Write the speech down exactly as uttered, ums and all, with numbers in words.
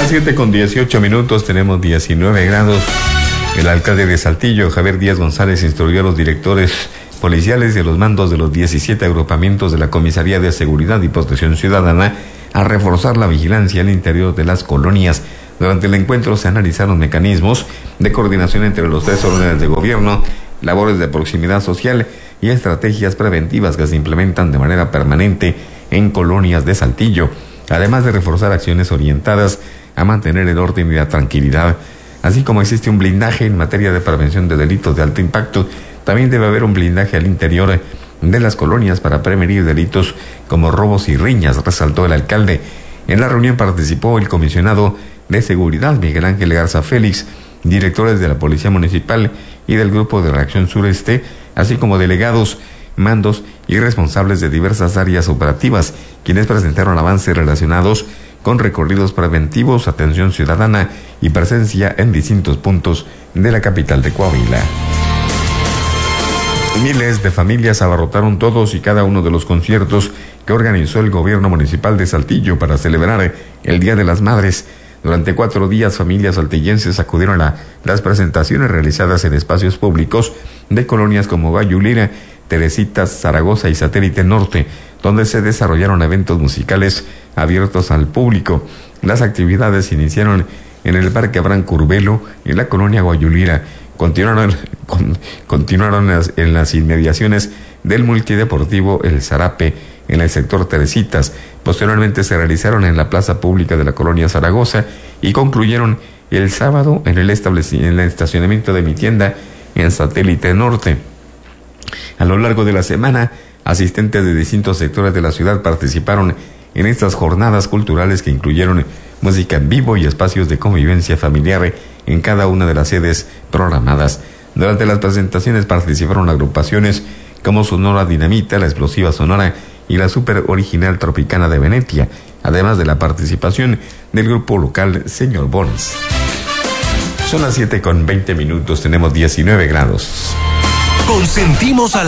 las siete con dieciocho minutos, tenemos diecinueve grados. El alcalde de Saltillo, Javier Díaz González, instruyó a los directores policiales de los mandos de los diecisiete agrupamientos de la Comisaría de Seguridad y Protección Ciudadana a reforzar la vigilancia al interior de las colonias. Durante el encuentro se analizaron mecanismos de coordinación entre los tres órdenes de gobierno, labores de proximidad social y estrategias preventivas que se implementan de manera permanente en colonias de Saltillo, además de reforzar acciones orientadas a mantener el orden y la tranquilidad. Así como existe un blindaje en materia de prevención de delitos de alto impacto, también debe haber un blindaje al interior de las colonias para prevenir delitos como robos y riñas, resaltó el alcalde. En la reunión participó el comisionado de Seguridad, Miguel Ángel Garza Félix, directores de la Policía Municipal y del Grupo de Reacción Sureste, así como delegados, mandos y responsables de diversas áreas operativas, quienes presentaron avances relacionados con recorridos preventivos, atención ciudadana y presencia en distintos puntos de la capital de Coahuila. Miles de familias abarrotaron todos y cada uno de los conciertos que organizó el gobierno municipal de Saltillo para celebrar el Día de las Madres. Durante cuatro días, familias saltillenses acudieron a las presentaciones realizadas en espacios públicos de colonias como Guayulira, Teresitas, Zaragoza y Satélite Norte, donde se desarrollaron eventos musicales abiertos al público. Las actividades se iniciaron en el Parque Abraham Curbelo, en la colonia Guayulira. Continuaron, con, continuaron en las, en las inmediaciones del multideportivo El Zarape, en el sector Teresitas. Posteriormente se realizaron en la plaza pública de la colonia Zaragoza y concluyeron el sábado en el, en el estacionamiento de mi tienda en Satélite Norte. A lo largo de la semana, asistentes de distintos sectores de la ciudad participaron en estas jornadas culturales que incluyeron música en vivo y espacios de convivencia familiar en cada una de las sedes programadas. Durante las presentaciones participaron agrupaciones como Sonora Dinamita, La Explosiva Sonora y la Super Original Tropicana de Venetia, además de la participación del grupo local Señor Bones. Son las siete con veinte minutos, tenemos diecinueve grados. Consentimos a